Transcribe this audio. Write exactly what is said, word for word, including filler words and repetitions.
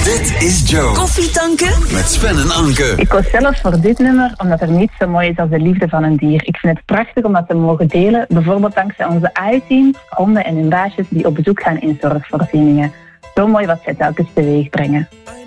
Dit is Joe. Koffie tanken? Met Sven en Anke. Ik koos zelf voor dit nummer omdat er niets zo mooi is als de liefde van een dier. Ik vind het prachtig om dat te mogen delen. Bijvoorbeeld dankzij onze I-teams, honden en hun baasjes die op bezoek gaan in zorgvoorzieningen. Zo mooi wat zij telkens teweeg brengen.